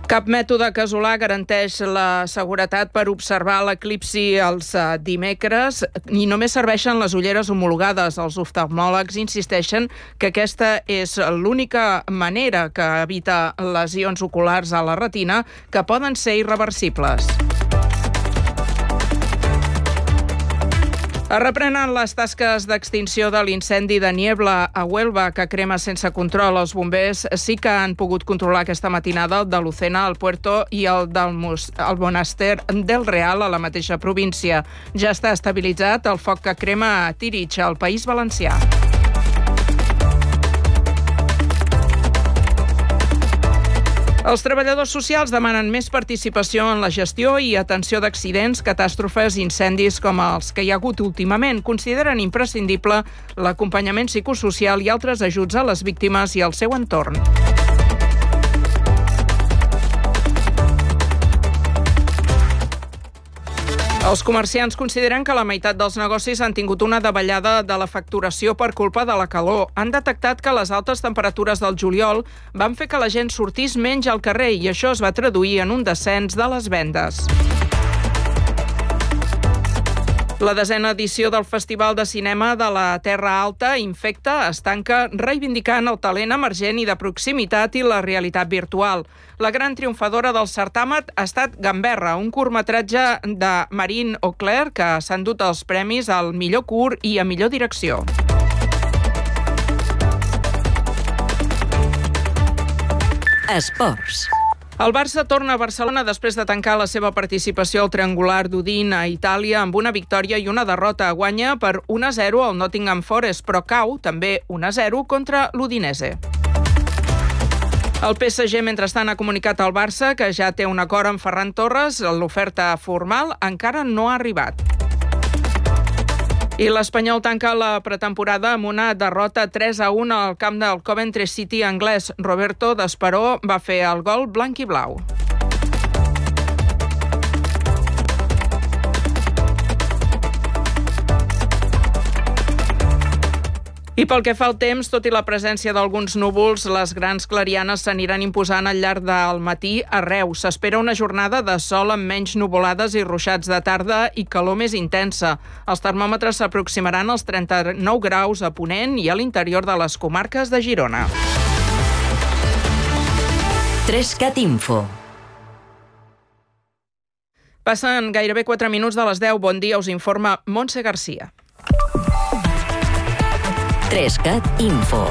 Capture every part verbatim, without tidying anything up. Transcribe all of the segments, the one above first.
Cap mètode casolà garanteix la seguretat per observar l'eclipsi els dimecres i només serveixen les ulleres homologades. Els oftalmòlegs insisteixen que aquesta és l'única manera que evita lesions oculars a la retina que poden ser irreversibles. Es reprenen les tasques d'extinció de l'incendi de Niebla a Huelva, que crema sense control. Els bombers sí que han pogut controlar aquesta matinada el de Lucena, el Puerto i el del Mus- el Monaster del Real a la mateixa província. Ja està estabilitzat el foc que crema a Tirich, al País Valencià. Els treballadors socials demanen més participació en la gestió i atenció d'accidents, catàstrofes i incendis com els que hi ha hagut últimament. Consideren imprescindible l'acompanyament psicosocial i altres ajuts a les víctimes i al seu entorn. Els comerciants consideren que la meitat dels negocis han tingut una davallada de la facturació per culpa de la calor. Han detectat que les altes temperatures del juliol van fer que la gent sortís menys al carrer i això es va traduir en un descens de les vendes. La desena edició del Festival de Cinema de la Terra Alta, Infecta, es tanca reivindicant el talent emergent i de proximitat i la realitat virtual. La gran triomfadora del certamen ha estat Gamberra, un curtmetratge de Marine Auclair que s'ha endut els premis al millor curt i a millor direcció. Esports. El Barça torna a Barcelona després de tancar la seva participació al triangular d'Udin a Itàlia amb una victòria i una derrota. Guanya per un a zero al Nottingham Forest, però cau també un a zero contra l'Udinese. El P S G, mentrestant, ha comunicat al Barça que ja té un acord amb Ferran Torres. L'oferta formal encara no ha arribat. I l'Espanyol tanca la pretemporada amb una derrota tres a un al camp del Coventry City anglès. Roberto Desperó va fer el gol blanc i blau. I pel que fa al temps, tot i la presència d'alguns núvols, les grans clarianes s'aniran imposant al llarg del matí arreu. S'espera una jornada de sol amb menys nuvolades i ruixats de tarda i calor més intensa. Els termòmetres s'aproximaran als trenta-nou graus a Ponent i a l'interior de les comarques de Girona. Trescat Info. Passen gairebé quatre minuts de les deu. Bon dia, us informa Montse Garcia. Trescat Info.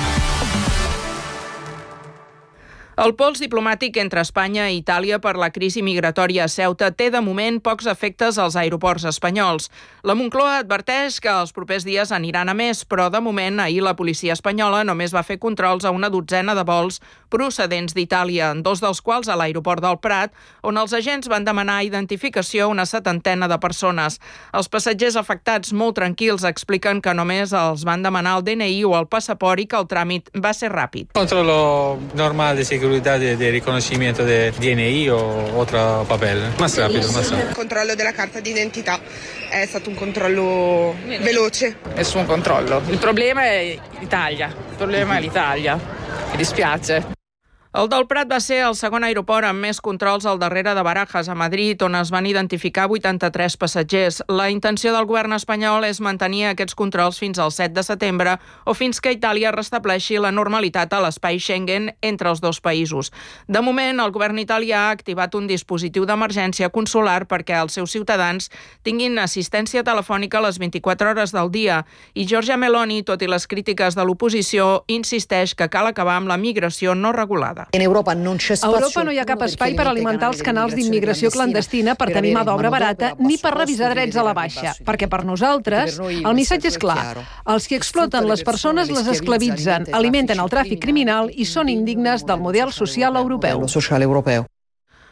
El pols diplomàtic entre Espanya i Itàlia per la crisi migratòria a Ceuta té de moment pocs efectes als aeroports espanyols. La Moncloa adverteix que els propers dies aniran a més, però de moment ahir la policia espanyola només va fer controls a una dotzena de vols procedents d'Itàlia, dos dels quals a l'aeroport del Prat, on els agents van demanar identificació a una setantena de persones. Els passatgers afectats, molt tranquils, expliquen que només els van demanar el D N I o el passaport i que el tràmit va ser ràpid. Controllo normal de seguridad de, de riconoscimiento de D N I o otro papel, más rápido, más rápido. Il controllo della carta d'identità è stato un controllo veloce. Nessun controllo. Il problema è l'Italia. Il problema è l'Italia. Mi dispiace. El del Prat va ser el segon aeroport amb més controls al darrere de Barajas, a Madrid, on es van identificar vuitanta-tres passatgers. La intenció del govern espanyol és mantenir aquests controls fins al set de setembre o fins que Itàlia restableixi la normalitat a l'espai Schengen entre els dos països. De moment, el govern italià ha activat un dispositiu d'emergència consular perquè els seus ciutadans tinguin assistència telefònica a les vint-i-quatre hores del dia. I Giorgia Meloni, tot i les crítiques de l'oposició, insisteix que cal acabar amb la migració no regulada. En Europa no c'è spazio. A Europa no hi ha cap espai per alimentar els canals d'immigració clandestina per tenir mà d'obra barata ni per revisar drets a la baixa, perquè per nosaltres el missatge és clar. Els que exploten les persones les esclavitzen, alimenten el tràfic criminal i són indignes del model social europeu.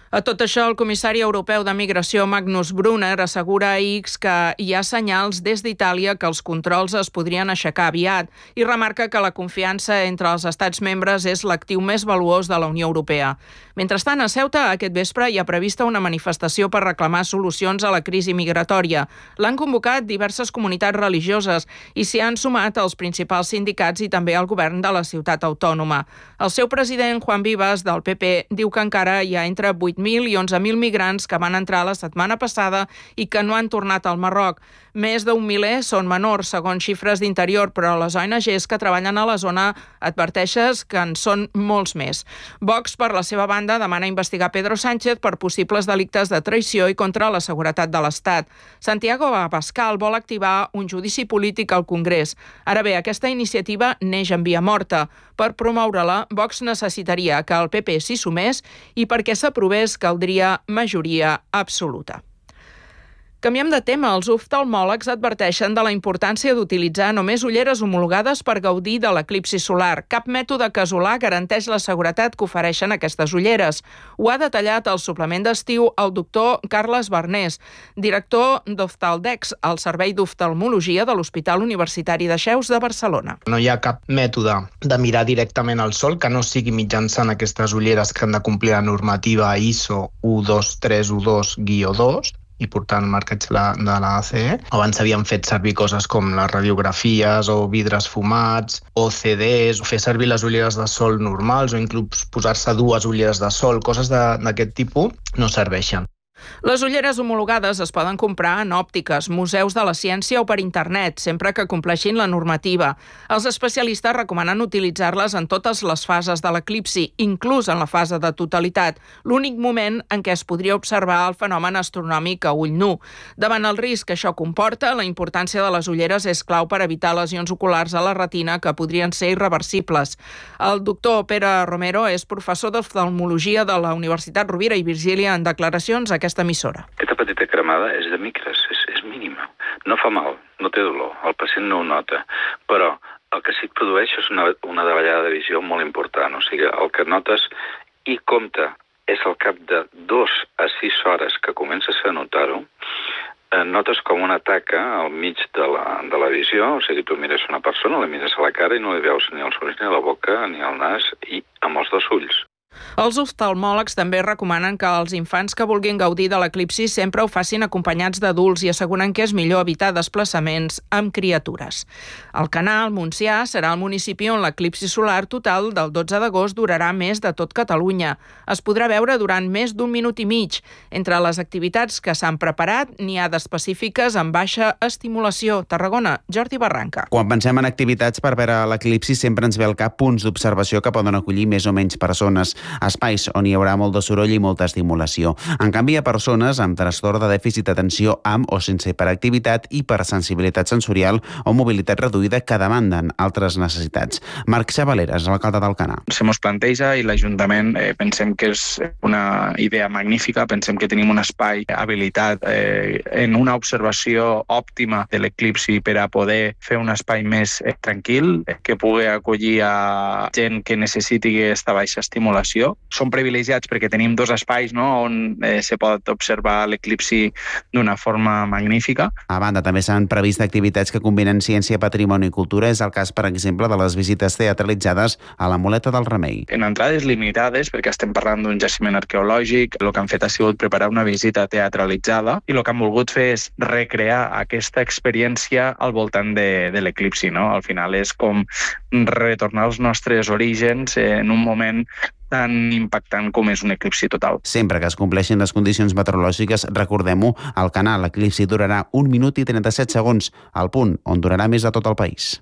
A tot això, el comissari europeu de migració Magnus Brunner assegura a X que hi ha senyals des d'Itàlia que els controls es podrien aixecar aviat i remarca que la confiança entre els estats membres és l'actiu més valuós de la Unió Europea. Mentrestant, a Ceuta, aquest vespre hi ha prevista una manifestació per reclamar solucions a la crisi migratòria. L'han convocat diverses comunitats religioses i s'hi han sumat els principals sindicats i també el govern de la ciutat autònoma. El seu president, Juan Vivas, del P P, diu que encara hi ha entre vuit mil i onze mil migrants que van entrar la setmana passada i que no han tornat al Marroc. Més d'un miler són menors, segons xifres d'Interior, però les O N Ges que treballen a la zona adverteixen que en són molts més. Vox, per la seva banda, demana investigar Pedro Sánchez per possibles delictes de traïció i contra la seguretat de l'Estat. Santiago Abascal vol activar un judici polític al Congrés. Ara bé, aquesta iniciativa neix en via morta. Per promoure-la, Vox necessitaria que el P P s'hi sumés i perquè s'aprovés caldria majoria absoluta. Canviem de tema. Els oftalmòlegs adverteixen de la importància d'utilitzar només ulleres homologades per gaudir de l'eclipsi solar. Cap mètode casolà garanteix la seguretat que ofereixen aquestes ulleres. Ho ha detallat al suplement d'estiu el doctor Carles Barnés, director d'Oftaldex, el Servei d'Oftalmologia de l'Hospital Universitari de Xeus de Barcelona. No hi ha cap mètode de mirar directament al sol que no sigui mitjançant aquestes ulleres que han de complir la normativa I S O u dos tres u dos guió dos, i portant marcatge de la A C E. Abans s'havien fet servir coses com les radiografies o vidres fumats o C Ds, o fer servir les ulleres de sol normals o inclús posar-se dues ulleres de sol, coses d'aquest tipus no serveixen. Les ulleres homologades es poden comprar en òptiques, museus de la ciència o per internet, sempre que compleixin la normativa. Els especialistes recomanen utilitzar-les en totes les fases de l'eclipsi, inclús en la fase de totalitat, l'únic moment en què es podria observar el fenomen astronòmic a ull nu. Davant el risc que això comporta, la importància de les ulleres és clau per evitar lesions oculars a la retina que podrien ser irreversibles. El doctor Pere Romero és professor d'oftalmologia de la Universitat Rovira i Virgília en declaracions a aquesta emissora. Aquesta petita cremada és de micres, és, és mínima. No fa mal, no té dolor, el pacient no ho nota, però el que sí que produeix és una, una davallada de visió molt important. O sigui, el que notes i compta és al cap de dos a sis hores que comences a notar-ho, eh, notes com una taca al mig de la, de la visió, o sigui, tu mires una persona, la mires a la cara i no li veus ni els ulls, ni la boca, ni el nas, i amb els dos ulls. Els oftalmòlegs també recomanen que els infants que vulguin gaudir de l'eclipsi sempre ho facin acompanyats d'adults i asseguren que és millor evitar desplaçaments amb criatures. El Canal, Montsià, serà el municipi on l'eclipsi solar total del dotze d'agost durarà més de tot Catalunya. Es podrà veure durant més d'un minut i mig. Entre les activitats que s'han preparat, n'hi ha d'específiques amb baixa estimulació. Tarragona, Jordi Barranca. Quan pensem en activitats per veure l'eclipsi sempre ens ve al cap punts d'observació que poden acollir més o menys persones. Espais on hi haurà molt de soroll i molta estimulació. En canvi, hi ha persones amb trastorn de dèficit d'atenció amb o sense hiperactivitat, hipersensibilitat sensorial o mobilitat reduïda que demanden altres necessitats. Marc Xavaleres, alcalde d'Alcanar. Se mos planteja i l'Ajuntament eh, pensem que és una idea magnífica, pensem que tenim un espai habilitat eh, en una observació òptima de l'eclipsi per a poder fer un espai més eh, tranquil, eh, que pugui acollir a gent que necessiti aquesta baixa estimulació. Som privilegiats perquè tenim dos espais, no?, on eh, se pot observar l'eclipsi d'una forma magnífica. A banda, també s'han previst activitats que combinen ciència, patrimoni i cultura. És el cas, per exemple, de les visites teatralitzades a la Muleta del Remei. En entrades limitades, perquè estem parlant d'un jaciment arqueològic, el que han fet ha sigut preparar una visita teatralitzada i el que han volgut fer és recrear aquesta experiència al voltant de, de l'eclipsi, no? Al final és com retornar als nostres orígens en un moment tan impactant com és un eclipsi total. Sempre que es compleixin les condicions meteorològiques, recordem-ho, al Canal l'eclipsi durarà un minut i trenta-set segons, al punt on durarà més de tot el país.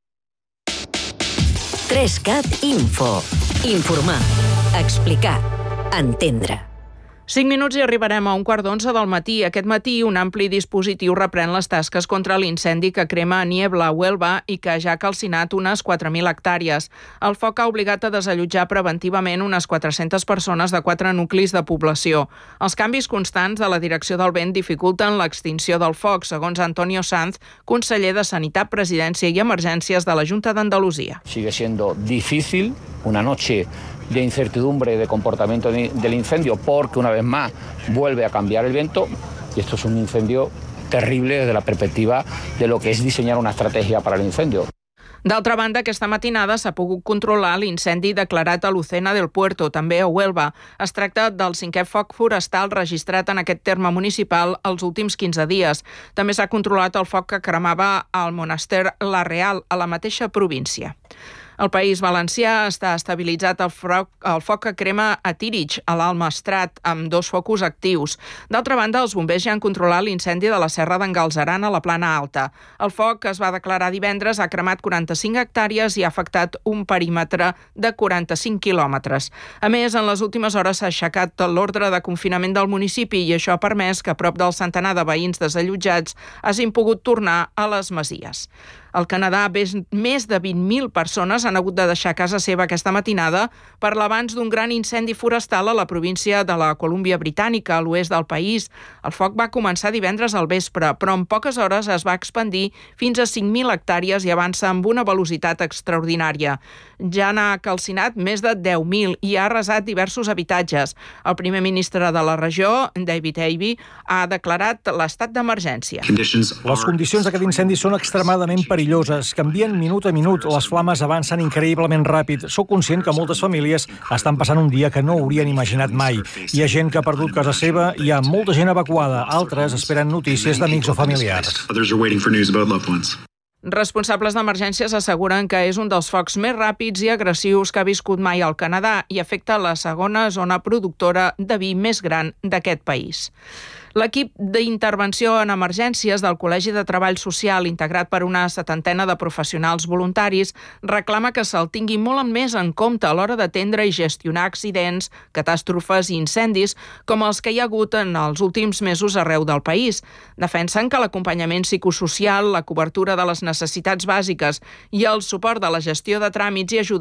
Trescat Info. Informar, explicar, entendre. Cinc minuts i arribarem a un quart d'onze del matí. Aquest matí un ampli dispositiu reprèn les tasques contra l'incendi que crema a Niebla, a Huelva, i que ja ha calcinat unes quatre mil hectàrees. El foc ha obligat a desallotjar preventivament unes quatre-centes persones de quatre nuclis de població. Els canvis constants de la direcció del vent dificulten l'extinció del foc, segons Antonio Sanz, conseller de Sanitat, Presidència i Emergències de la Junta d'Andalusia. Sigue siendo difícil, una noche de incertidumbre de comportamiento del incendio, porque una vez más vuelve a cambiar el viento, y esto es un incendio terrible desde la perspectiva de lo que es diseñar una estrategia para el incendio. D'altra banda, aquesta matinada s'ha pogut controlar l'incendi declarat a Lucena del Puerto, també a Huelva. Es tracta del cinquè foc forestal registrat en aquest terme municipal els últims quinze dies. També s'ha controlat el foc que cremava al Monaster La Real, a la mateixa província. Al País Valencià està estabilitzat el foc, el foc que crema a Tírig, a l'Alt Maestrat, amb dos focus actius. D'altra banda, els bombers ja han controlat l'incendi de la Serra d'en Galceran a la Plana Alta. El foc, que es va declarar divendres, ha cremat quaranta-cinc hectàrees i ha afectat un perímetre de quaranta-cinc quilòmetres. A més, en les últimes hores s'ha aixecat l'ordre de confinament del municipi i això ha permès que prop del centenar de veïns desallotjats hagin pogut tornar a les masies. Al Canadà, més de vint mil persones han hagut de deixar casa seva aquesta matinada per l'avanç d'un gran incendi forestal a la província de la Colúmbia Britànica, a l'oest del país. El foc va començar divendres al vespre, però en poques hores es va expandir fins a cinc mil hectàrees i avança amb una velocitat extraordinària. Ja n'ha calcinat més de deu mil i ha arrasat diversos habitatges. El primer ministre de la regió, David Eby, ha declarat l'estat d'emergència. Les condicions d'aquest incendi són extremadament perilloses. Canvien minut a minut, les flames avancen increïblement ràpid. Soc conscient que moltes famílies estan passant un dia que no haurien imaginat mai. Hi ha gent que ha perdut casa seva, hi ha molta gent evacuada, altres esperen notícies d'amics o familiars. Responsables d'emergències asseguren que és un dels focs més ràpids i agressius que ha viscut mai al Canadà i afecta la segona zona productora de vi més gran d'aquest país. L'equip d'intervenció en emergències del Col·legi de Treball Social, integrat per una setantena de professionals voluntaris, reclama que se'l tingui molt més en compte a l'hora d'atendre i gestionar accidents, catàstrofes i incendis, com els que hi ha hagut en els últims mesos arreu del país. Defensen que l'acompanyament psicosocial, la cobertura de les necessitats bàsiques i el suport de la gestió de tràmits i ajudes